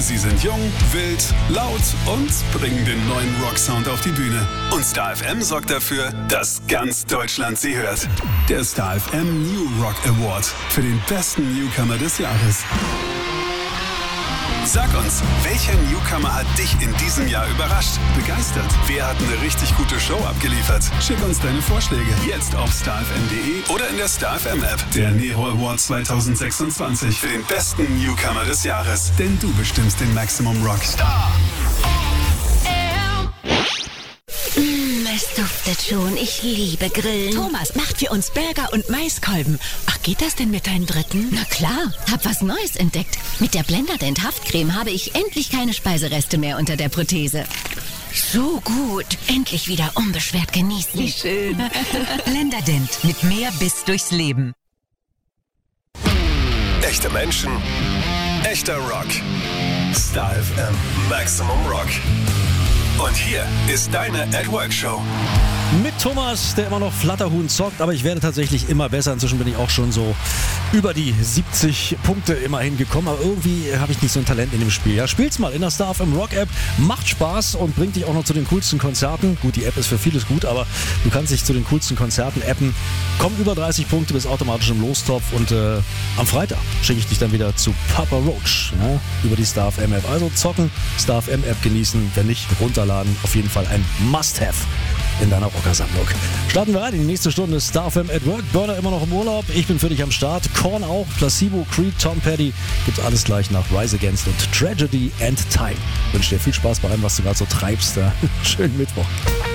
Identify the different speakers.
Speaker 1: Sie sind jung, wild, laut und bringen den neuen Rocksound auf die Bühne. Und Star FM sorgt dafür, dass ganz Deutschland sie hört. Der Star FM New Rock Award für den besten Newcomer des Jahres. Sag uns, welcher Newcomer hat dich in diesem Jahr überrascht, begeistert? Wer hat eine richtig gute Show abgeliefert? Schick uns deine Vorschläge jetzt auf starfm.de oder in der Star FM App. Der Nero Award 2026 für den besten Newcomer des Jahres. Denn du bestimmst den Maximum Rock. Star!
Speaker 2: Es duftet schon. Ich liebe Grillen.
Speaker 3: Thomas macht für uns Burger und Maiskolben. Ach, geht das denn mit deinen Dritten?
Speaker 2: Na klar, hab was Neues entdeckt. Mit der Blenderdent Haftcreme habe ich endlich keine Speisereste mehr unter der Prothese. So gut. Endlich wieder unbeschwert genießen.
Speaker 3: Wie schön. Blenderdent mit mehr Biss durchs Leben.
Speaker 1: Echte Menschen, echter Rock. Star FM Maximum Rock. Und hier ist deine At-Work-Show.
Speaker 4: Mit Thomas, der immer noch Flatterhuhn zockt, aber ich werde tatsächlich immer besser. Inzwischen bin ich auch schon so über die 70 Punkte immerhin gekommen, aber irgendwie habe ich nicht so ein Talent in dem Spiel. Ja, spiel's mal in der Star FM Rock App, macht Spaß und bringt dich auch noch zu den coolsten Konzerten. Gut, die App ist für vieles gut, aber du kannst dich zu den coolsten Konzerten appen. Komm über 30 Punkte, bist automatisch im Lostopf und am Freitag schicke ich dich dann wieder zu Papa Roach, ja, über die Star FM App. Also zocken, Star FM App genießen, wenn nicht, runterladen. Auf jeden Fall ein Must-Have in deiner Rockersammlung. Starten wir rein in die nächste Stunde Star FM at Work. Burner immer noch im Urlaub. Ich bin für dich am Start. Korn auch. Placebo, Creed, Tom Petty. Gibt's alles gleich nach Rise Against und Tragedy and Time. Wünsche dir viel Spaß bei allem, was du gerade so treibst. Schönen Mittwoch.